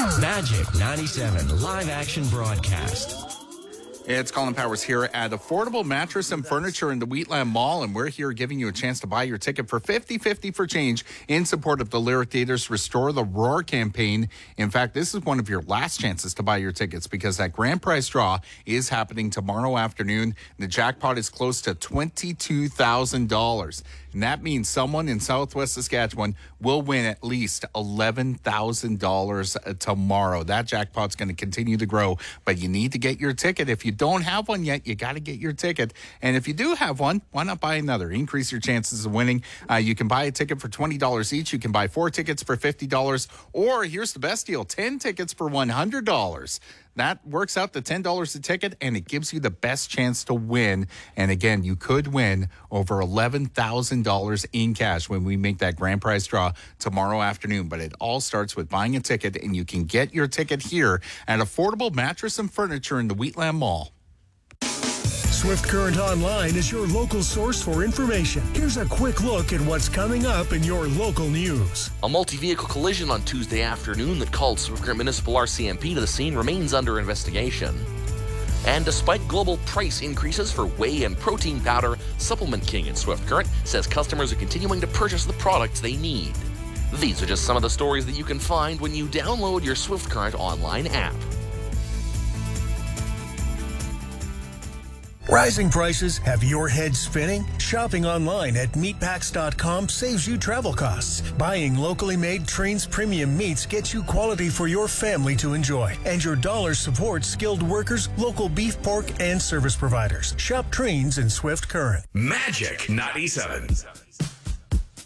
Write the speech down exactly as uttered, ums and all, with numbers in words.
Magic ninety-seven live action broadcast. It's Colin Powers here at Affordable Mattress and Furniture in the Wheatland Mall, and we're here giving you a chance to buy your ticket for fifty fifty for change in support of the Lyric Theatre's Restore the Roar campaign. In fact, this is one of your last chances to buy your tickets because that grand prize draw is happening tomorrow afternoon. The jackpot is close to twenty-two thousand dollars, and that means someone in Southwest Saskatchewan will win at least eleven thousand dollars tomorrow. That jackpot's going to continue to grow, but you need to get your ticket. If you don't have one yet, you got to get your ticket. And if you do have one, why not buy another? Increase your chances of winning. Uh, you can buy a ticket for twenty dollars each. You can buy four tickets for fifty dollars. Or here's the best deal, ten tickets for one hundred dollars. That works out to ten dollars a ticket, and it gives you the best chance to win. And again, you could win over eleven thousand dollars in cash when we make that grand prize draw tomorrow afternoon. But it all starts with buying a ticket, and you can get your ticket here at Affordable Mattress and Furniture in the Wheatland Mall. Swift Current Online is your local source for information. Here's a quick look at what's coming up in your local news. A multi-vehicle collision on Tuesday afternoon that called Swift Current Municipal R C M P to the scene remains under investigation. And despite global price increases for whey and protein powder, Supplement King at Swift Current says customers are continuing to purchase the products they need. These are just some of the stories that you can find when you download your Swift Current Online app. Rising prices have your head spinning? Shopping online at meatpacks dot com saves you travel costs. Buying locally made Trains premium meats gets you quality for your family to enjoy. And your dollars support skilled workers, local beef, pork, and service providers. Shop Trains in Swift Current. Magic ninety-seven.